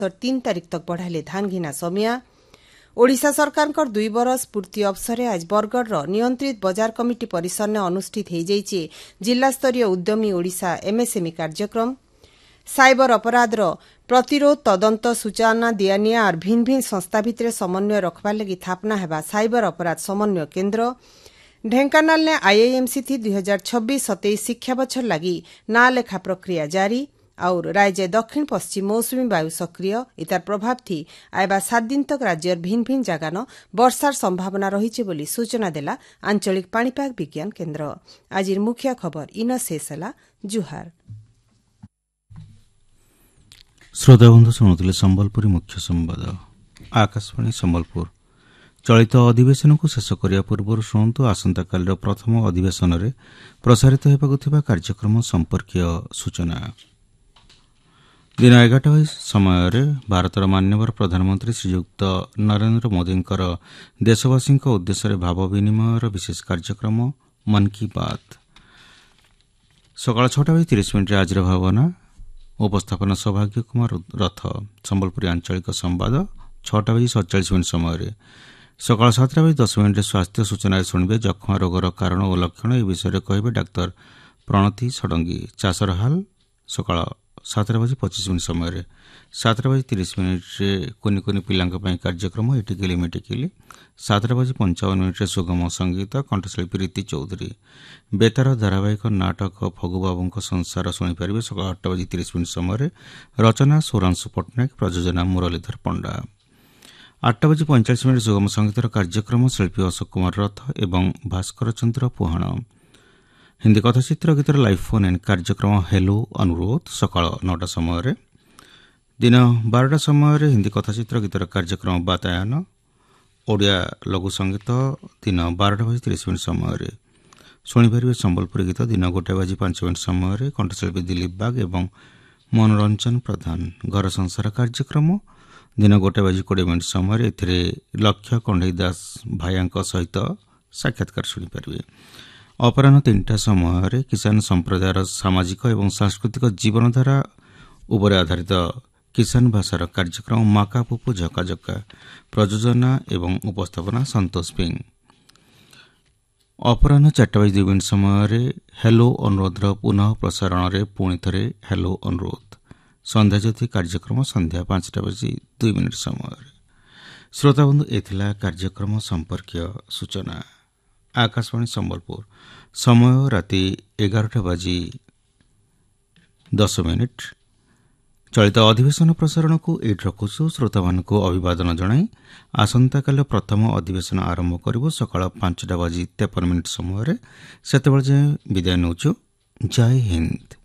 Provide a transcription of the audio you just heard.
3 तारिख तक बढ़ाले धान घिना समय। ओडिशा सरकारकर 2 बरस पूर्ति अवसर आज बरगढ़ नियंत्रित बजार कमिटी परिसर ने अनुष्ठित हो जाइए जिला स्तरीय उद्यमी ओडिशा एमएसएमई कार्यक्रम। साइबर अपराधर प्रतिरोध तदंत सूचना दियानिया और भिन्न भिन्न संस्था भितर समन्वय रखबार लगी स्थापना हेबा साइबर अपराध समन्वय केन्द्र। ढेंकानाल ने आईआईएमसी थी 2026-27 शिक्षा बछर लगी ना लेखा प्रक्रिया जारी और राज्य दक्षिण पश्चिम मौसुमी वायु सक्रिय इतार प्रभाव थी आयबा 7 दिन तक राज्यर भिन्न भिन्न जगान वर्षार संभावना रही बोली सूचना देला आंचलिक पाणीपाग विज्ञान केन्द्र। आज मुख्य खबर इन शेष है। जुहार श्रोता बंधु शुणुले संबलपुरी मुख्य संवाद आकाशवाणी संबलपुर। चलित अधिवेशन को शेष करने पूर्व शुणु आसंताकाल प्रथम अधिवेशन में प्रसारित होगा कार्यक्रम संपर्कीय सूचना। दिन 11 समय भारतर मान्यवर प्रधानमंत्री श्रीयुक्त नरेंद्र मोदी देशवासी उद्देश्य भाव विनिमयर विशेष कार्यक्रम मन की बात सकाल 6:30 आज भावना उपस्थापना सौभाग्य कुमार रथ। संबलपुरी आंचलिक संवाद 6:47 समय। सकाल 7:10 स्वास्थ्य सूचना शुणवे जक्ष्मा रोगर कारण और लक्षण ए विषय कहे डाक्तर प्रणति षडंगी। चाषर हाल सकाल 7:25 समय। 7:30 कुनि कुनि पिलांक कार्यक्रम एटिकली मेटिकली। 7:55 सुगम संगीत कंठशिल्पी रीति चौधरी। बेतार धारावाहिक नाटक फगुबाबू संसार शुणिपारे सकाल 8:30 समय। रचना सौरांशु पट्टनायक प्रयोजना मुरलीधर पंडा। 8:45 सुगम संगीतर कार्यक्रम शिल्पी अशोक कुमार रथ एवं भास्कर चंद्र पुहाण। हिंदी कथाचित्र गीतर लाइव फोन इन कार्यक्रम हेलो अनुरोध सकाल 9 समय। दिन 12 समय हिंदी कथाचित्र गीतर कार्यक्रम बातायन ओडिया लघु संगीत दिन 12:30 समय। शुणिपारे संबलपुरी गीत दिन 1:05 समय। कंठशिल्पी दिलीप बाग एवं मनोरंजन प्रधान। घर संसार कार्यक्रम दिन 1:20 समय। एथिरे लक्ष्य कंढई दास भाया सहित साक्षात्कार शुणिपारे। अपराह 3टा समय किसान संप्रदायर सामाजिक एवं सांस्कृतिक जीवनधारा उपर आधारित किसान भाषार कार्यक्रम माका पुपु झका झका प्रयोजना एवं उपस्थापना संतोष सिंह। अपराह 4:02 समय हेलो अनुरोधर पुनः प्रसारण में पुणी थे हेलो अनुरोध। संध्या ज्योति कार्यक्रम संध्या 5:02 समय। श्रोताबंधु एथिला कार्यक्रम संपर्कीय सूचना। आकाशवाणी संबलपुर समय राति 11:10। चलित अधिवेशन प्रसारण को एट रखुछु। श्रोता मान को अभिवादन जनाई आसंताकाल प्रथम अधिवेशन आरंभ करिबो सकाळ 5:53 समय। सेतेबेले विदाय नौछु। जय हिंद।